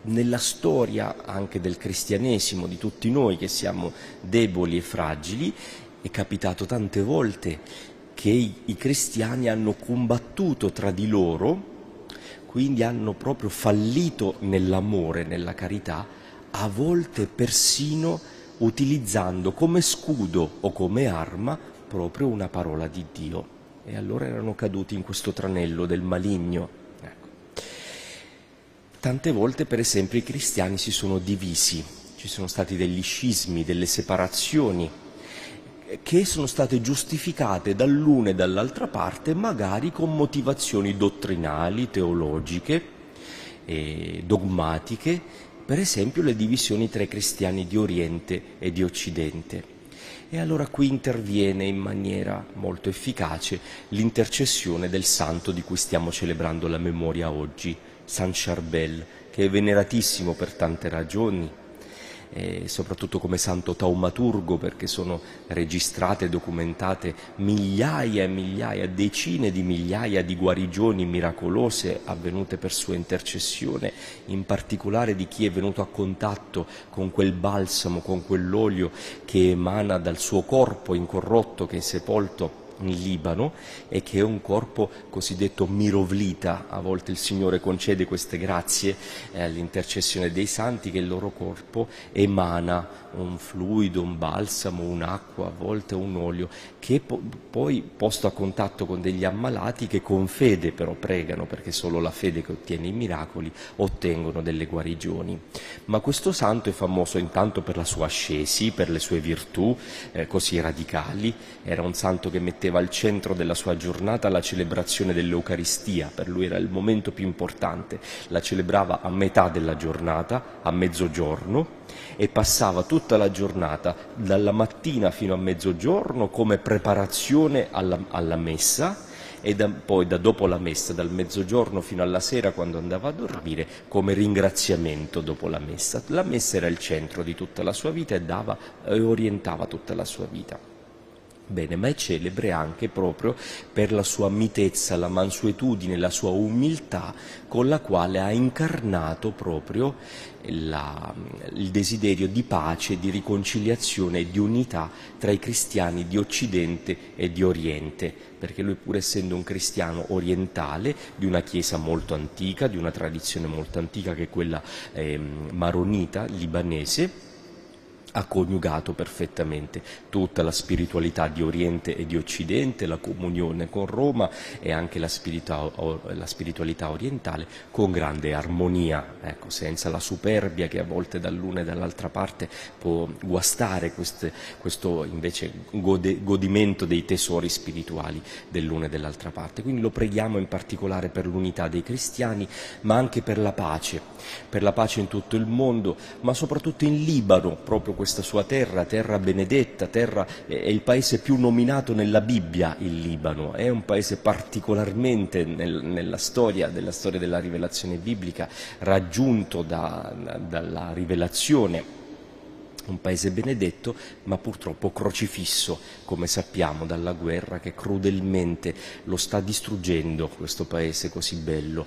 nella storia anche del cristianesimo, di tutti noi che siamo deboli e fragili, è capitato tante volte che i cristiani hanno combattuto tra di loro, quindi hanno proprio fallito nell'amore, nella carità, a volte persino utilizzando come scudo o come arma proprio una parola di Dio. E allora erano caduti in questo tranello del maligno. Ecco. Tante volte, per esempio, i cristiani si sono divisi, ci sono stati degli scismi, delle separazioni, che sono state giustificate dall'una e dall'altra parte, magari con motivazioni dottrinali, teologiche, dogmatiche, per esempio le divisioni tra i cristiani di Oriente e di Occidente. E allora qui interviene in maniera molto efficace l'intercessione del santo di cui stiamo celebrando la memoria oggi, San Charbel, che è veneratissimo per tante ragioni, soprattutto come santo taumaturgo, perché sono registrate e documentate migliaia e migliaia, decine di migliaia di guarigioni miracolose avvenute per sua intercessione, in particolare di chi è venuto a contatto con quel balsamo, con quell'olio che emana dal suo corpo incorrotto che è sepolto in Libano e che è un corpo cosiddetto mirovlita. A volte il Signore concede queste grazie all'intercessione dei santi, che il loro corpo emana un fluido, un balsamo, un'acqua, a volte un olio, che poi posto a contatto con degli ammalati che con fede però pregano, perché solo la fede che ottiene i miracoli, ottengono delle guarigioni. Ma questo santo è famoso intanto per la sua ascesi, per le sue virtù così radicali. Era un santo che metteva al centro della sua giornata la celebrazione dell'Eucaristia, per lui era il momento più importante, la celebrava a metà della giornata, a mezzogiorno, e passava tutta la giornata, dalla mattina fino a mezzogiorno, come preparazione alla messa, e poi da dopo la messa, dal mezzogiorno fino alla sera quando andava a dormire, come ringraziamento dopo la messa. La messa era il centro di tutta la sua vita e orientava tutta la sua vita. Bene, ma è celebre anche proprio per la sua mitezza, la mansuetudine, la sua umiltà con la quale ha incarnato proprio il desiderio di pace, di riconciliazione e di unità tra i cristiani di Occidente e di Oriente, perché lui, pur essendo un cristiano orientale, di una chiesa molto antica, di una tradizione molto antica che è quella maronita, libanese, ha coniugato perfettamente tutta la spiritualità di Oriente e di Occidente, la comunione con Roma e anche la spiritualità orientale con grande armonia, ecco, senza la superbia che a volte dall'una e dall'altra parte può guastare questo invece godimento dei tesori spirituali dell'una e dell'altra parte. Quindi lo preghiamo in particolare per l'unità dei cristiani, ma anche per la pace in tutto il mondo, ma soprattutto in Libano, proprio questa sua terra benedetta, è il paese più nominato nella Bibbia, il Libano, è un paese particolarmente della storia della rivelazione biblica, raggiunto dalla rivelazione, un paese benedetto, ma purtroppo crocifisso, come sappiamo, dalla guerra che crudelmente lo sta distruggendo, questo paese così bello.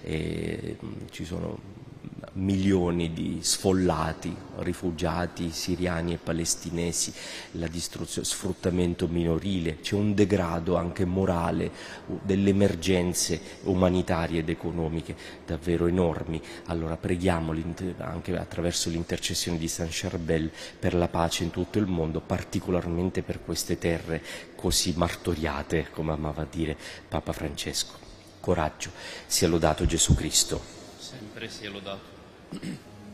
Ci sono milioni di sfollati, rifugiati siriani e palestinesi, la distruzione, sfruttamento minorile, c'è un degrado anche morale, delle emergenze umanitarie ed economiche davvero enormi. Allora preghiamo anche attraverso l'intercessione di San Charbel per la pace in tutto il mondo, particolarmente per queste terre così martoriate, come amava dire Papa Francesco. Coraggio, sia lodato Gesù Cristo. Sempre sia lodato.